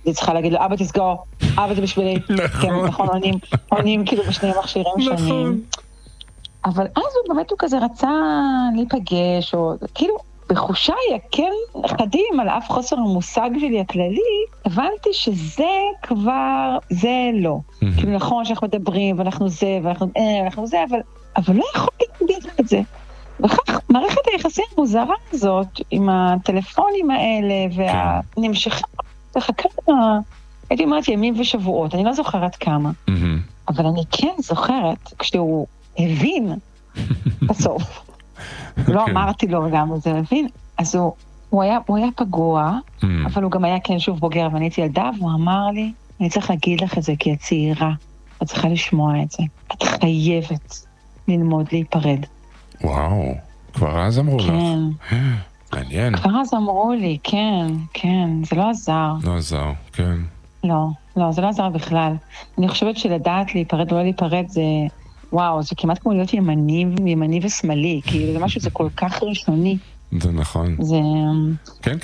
היא צריכה להגיד לו, אבא תסגור, אבא זה בשבילי. כן, נכון, עונים כאילו בשני מכשירים שונים. אבל אז הוא כזה רצה להיפגש, או כאילו בחושיי, כן, חדים על אף חוסר המושג שלי הכללי, הבנתי שזה כבר, זה לא. כאילו נכון שאנחנו מדברים, ואנחנו זה, ואנחנו זה, אבל לא יכולתי להגיד את זה. וכך, מערכת היחסים המוזרה הזאת, עם הטלפונים האלה, והנמשכה, כמה, הייתי אומרת ימים ושבועות, אני לא זוכרת כמה. אבל אני כן זוכרת, כשהוא הבין, בסוף, לא אמרתי לו גם, אז הוא הבין, אז הוא היה פגוע, אבל הוא גם היה כן שוב בוגר, ואני הייתי ילדה, והוא אמר לי, אני צריך להגיד לך את זה, כי את צעירה, את צריכה לשמוע את זה. את חייבת ללמוד להיפרד. וואו, כבר אז אמרו לך. מעניין. כבר אז אמרו לי, כן, זה לא עזר. לא עזר, כן. לא, זה לא עזר בכלל. אני חושבת שלדעת להיפרד או לא להיפרד זה, וואו, זה כמעט כמו להיות ימני ושמאלי, כאילו זה משהו, זה כל כך ראשוני. זה נכון. זה... כן,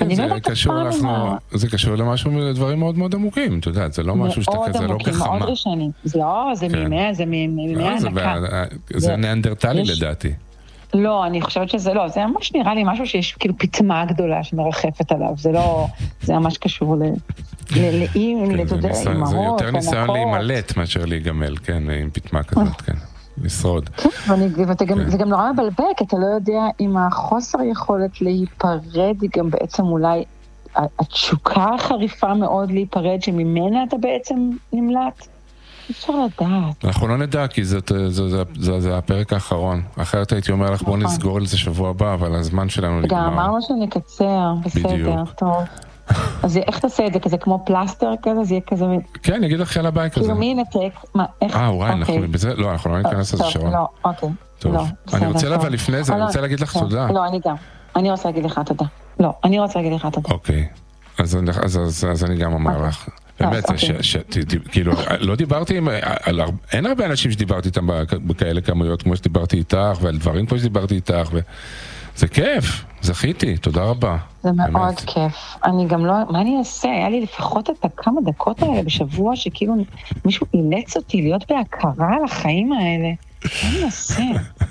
זה קשור למשהו, לדברים מאוד מאוד עמוקים, אתה יודע, זה לא משהו שאתה כזה לא גחמה. מאוד ראשוני. זה מימי הנקה. זה ניאנדרטלי לדעתי. לא, אני חושבת שזה לא, זה ממש נראה לי משהו שיש כאילו פתמה גדולה שמרחפת עליו, זה לא, זה ממש קשור לאימהות. זה יותר ניסיון להימלט מאשר להיגמל, כן, עם פתמה כזאת, כן. לשרוד. זה גם נורא מבלבל, כי אתה לא יודע אם החוסר יכולת להיפרד היא גם בעצם אולי התשוקה החריפה מאוד להיפרד, שממנה אתה בעצם נמלט. אפשר לדעת. אנחנו לא נדע, כי זה הפרק האחרון. אחרת הייתי אומר לך, בוא נסגור על זה שבוע הבא, אבל הזמן שלנו נגמר. גם אמרנו שנקצר, בסדר, טוב. אז איך תעשה את זה? כזה כמו פלסטר כזה? זה יהיה כזה... כן, אני אגיד לך יאללה ביי כזה. כאילו מי נתק? וואי, אנחנו לא ניכנס לזה שרון. לא, אוקיי. טוב, אני רוצה אבל לפני זה, אני רוצה להגיד לך תודה. לא, אני גם. אני רוצה להגיד לך תודה. לא, אני רוצה להגיד לך תודה. אוקיי. אז אני גם אומר לך. באמת, כאילו, לא דיברתי אין הרבה אנשים שדיברתי איתם בכאלה כמויות כמו שדיברתי איתך, ועל דברים כמו שדיברתי איתך, זה כיף, זכיתי, תודה רבה. זה מאוד כיף. אני גם לא, מה אני אעשה? היה לי לפחות את הכמה דקות האלה בשבוע שכאילו מישהו אילץ אותי להיות בהכרה על החיים האלה. מה אני אעשה?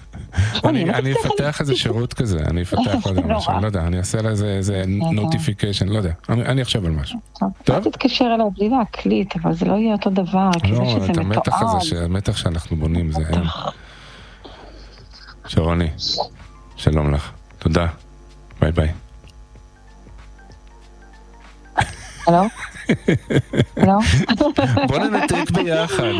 אני אפתח איזה שירות כזה, אני אפתח משהו, לא יודע, אני אעשה לה איזה נוטיפיקיישן, לא יודע, אני אחשב על משהו. טוב? אתה תתקשר אליי בלי להקליט, אבל זה לא יהיה אותו דבר, כי זה שזה מתועד. המתח הזה, המתח שאנחנו בונים, זה הם. שרוני, שלום לך, תודה, ביי ביי. הלו? הלו? בוא ננתק ביחד.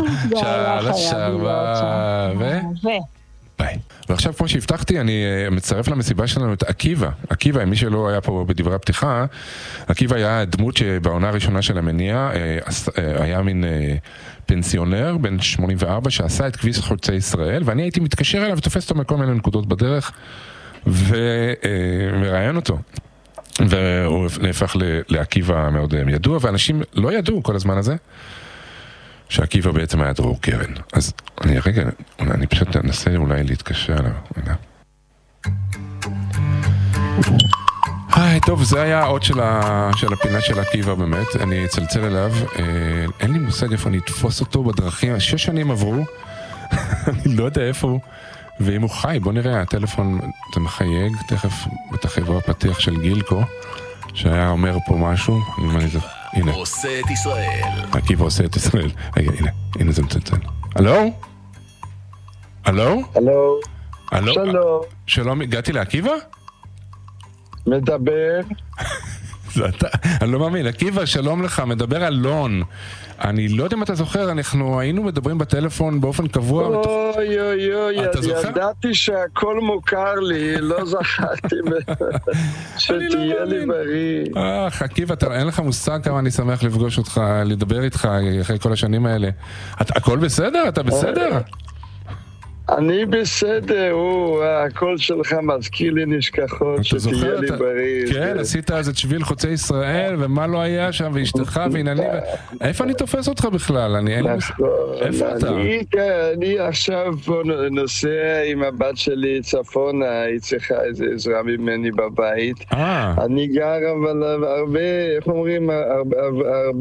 ביי. ועכשיו כמו שהבטחתי, אני מצטרף למסיבה שלנו את עקיבא. עקיבא, מי שלא היה פה בדברי הפתיחה, עקיבא היה דמות שבעונה הראשונה של המניע, היה מין פנסיונר בן 84 שעשה את כביש חוצה ישראל, ואני הייתי מתקשר אליו ותופס אותו מכל מיני נקודות בדרך, ומראיין אותו. והוא נהפך לעקיבא מאוד ידוע, ואנשים לא ידעו כל הזמן הזה, שעקיבא בעצם היה דרור קרן. אז אני פשוט אנסה אולי להתקשר עליו. טוב, זה היה עוד של הפינה של עקיבא באמת. אני אצלצל אליו, אין לי מושג איפה אני אתפוס אותו בדרכים. 6 שנים עברו, אני לא יודע איפה הוא. ואם הוא חי, בוא נראה, הטלפון זה מחייג, תכף בטח יבוא הפתיח של גילקו, שהיה אומר פה משהו, הנה. עושה את ישראל. עקיבא עושה את ישראל. רגע, הנה זה מצלצל. הלו? הלו? הלו? שלום. שלום, הגעתי לעקיבא? מדבר. זה אתה, אני לא מאמין. עקיבא, שלום לך, מדבר אלון. אני לא יודע אם אתה זוכר, אנחנו היינו מדברים בטלפון באופן קבוע. אוי, ידעתי שהכל מוכר לי, לא זכרתי שתהיה לי בריא. עקיבא, אין לך מושג כמה אני שמח לפגוש אותך, לדבר איתך אחרי כל השנים האלה. הכל בסדר? אתה בסדר? אני בסדר, הקול שלך מזכיר לי נשכחות, שתהיה לי בריא. כן, עשית אז את שביל חוצה ישראל, ומה לא היה שם, ואשתך ועינני. איפה אני תופס אותך בכלל? איפה אתה? אני עכשיו פה נוסע עם הבת שלי צפונה, היא צריכה איזו עזרה ממני בבית. אני גר אבל הרבה, איך אומרים, הרבה